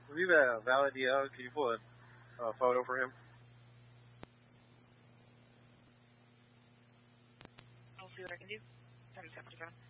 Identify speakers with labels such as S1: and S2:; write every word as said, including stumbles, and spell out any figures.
S1: We have a valid D L. Can you pull a uh, photo for him?
S2: I'll see what I can do. seven seven seven.